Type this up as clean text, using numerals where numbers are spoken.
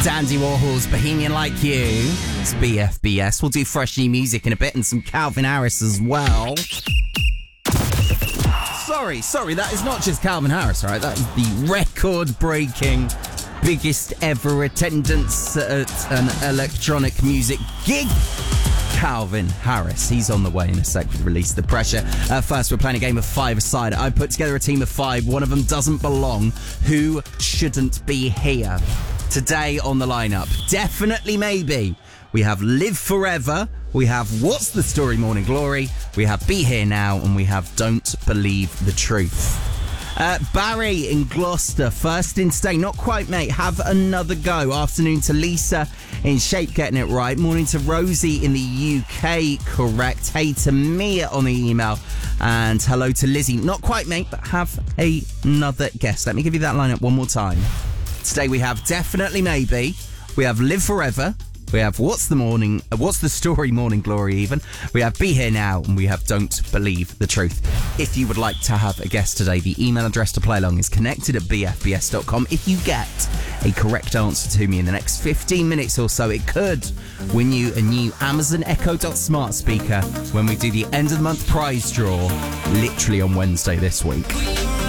Dandy Warhol's Bohemian Like You. It's BFBS. We'll do fresh new music in a bit and some Calvin Harris as well. Sorry, that is not just Calvin Harris, all right? That is the record-breaking, biggest ever attendance at an electronic music gig. Calvin Harris. He's on the way in a sec with Release the Pressure. First, we're playing a game of 5-a-side. I put together a team of 5. One of them doesn't belong. Who shouldn't be here? Today on the lineup, definitely maybe. We have Live Forever. We have What's the Story Morning Glory. We have Be Here Now. And we have Don't Believe the Truth. Barry in Gloucester, first in stay. Not quite, mate. Have another go. Afternoon to Lisa in Shape, getting it right. Morning to Rosie in the UK, correct. Hey to Mia on the email. And hello to Lizzie. Not quite, mate, but have another guess. Let me give you that lineup one more time. Today we have Definitely Maybe. We have Live Forever. We have What's the Story Morning Glory even. We have Be Here Now, and we have Don't Believe the Truth. If you would like to have a guest today, the email address to play along is connected@bfbs.com. If you get a correct answer to me in the next 15 minutes or so, it could win you a new Amazon Echo Dot smart speaker when we do the end of the month prize draw, literally on Wednesday this week.